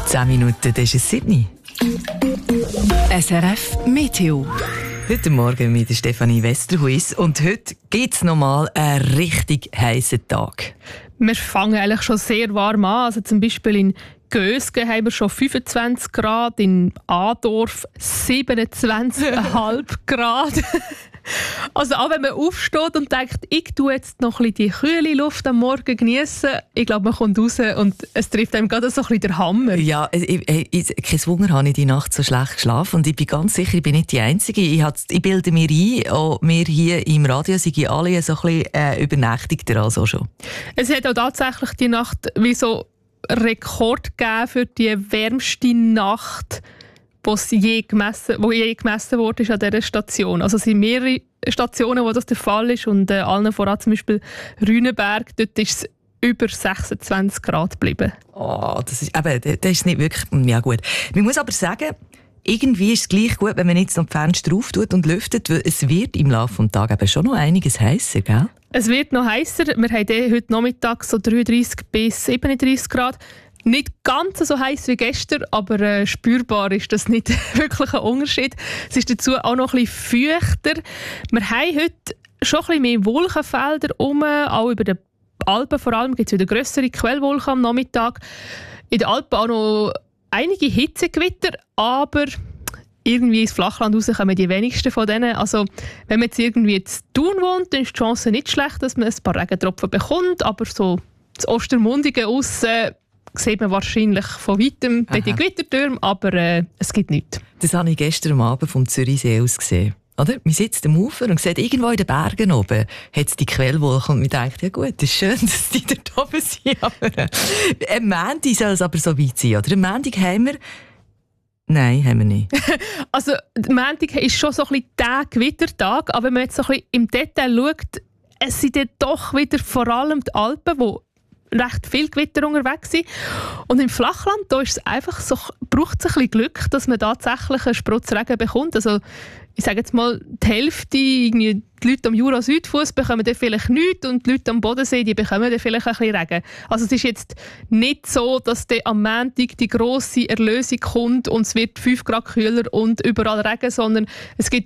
10 Minuten, das ist Sydney. SRF Meteo. Heute Morgen mit Stefanie Westerhuis und heute gibt es nochmal einen richtig heissen Tag. Wir fangen eigentlich schon sehr warm an. Also zum Beispiel in Gösgen haben wir schon 25 Grad, in Adorf 27,5 Grad. Also auch wenn man aufsteht und denkt, ich tue jetzt noch ein bisschen die kühle Luft am Morgen genießen, ich glaube, man kommt raus und es trifft einem gerade so ein bisschen der Hammer. Ja, kein Wunder habe ich die Nacht so schlecht geschlafen und ich bin ganz sicher, ich bin nicht die Einzige. Ich bilde mir ein, auch wir hier im Radio sind alle so ein bisschen übernächtigter als auch schon. Es hat auch tatsächlich die Nacht wie so Rekord gegeben für die wärmste Nacht, wo je gemessen wurde an dieser Station. Also es sind mehrere Stationen, wo das der Fall ist und allen voran zum Beispiel Rüneberg, dort ist es über 26 Grad geblieben. Oh, das ist nicht wirklich... Ja gut. Man muss aber sagen, irgendwie ist es gleich gut, wenn man jetzt noch die Fenster auftut und lüftet, weil es wird im Laufe des Tages eben schon noch einiges heißer, gell? Es wird noch heißer. Wir haben heute Nachmittag so 33 bis 37 Grad. Nicht ganz so heiß wie gestern, aber spürbar ist das nicht wirklich ein Unterschied. Es ist dazu auch noch ein bisschen feuchter. Wir haben heute schon ein bisschen mehr Wolkenfelder rum, auch über den Alpen vor allem gibt es wieder grössere Quellwolken am Nachmittag. In den Alpen auch noch einige Hitzegewitter, aber irgendwie ins Flachland raus kommen die wenigsten von denen. Also, wenn man jetzt irgendwie in Thun wohnt, dann ist die Chance nicht schlecht, dass man ein paar Regentropfen bekommt, aber so das Ostermundigen aussen sieht man wahrscheinlich von weitem die Gewittertürme, aber es gibt nichts. Das habe ich gestern am Abend vom Zürichsee aus gesehen. Oder? Man sitzt am Ufer und sieht, irgendwo in den Bergen oben hat es die Quellwolken und man denkt, ja gut, es ist schön, dass die dort oben sind. Aber am Montag soll es aber so weit sein, oder? Am Montag haben wir... Nein, haben wir nicht. Also, der Montag ist schon so ein bisschen der Gewittertag, aber wenn man jetzt so ein bisschen im Detail schaut, es sind dann doch wieder vor allem die Alpen, wo recht viel Gewitter unterwegs sind. Und im Flachland da ist es einfach so, braucht es ein bisschen Glück, dass man tatsächlich einen Sprotzregen bekommt. Also, ich sage jetzt mal, die Hälfte, irgendwie die Leute am Jura-Südfuss bekommen dann vielleicht nichts und die Leute am Bodensee, die bekommen dann vielleicht ein bisschen Regen. Also es ist jetzt nicht so, dass dann am Montag die grosse Erlösung kommt und es wird 5 Grad kühler und überall Regen, sondern es gibt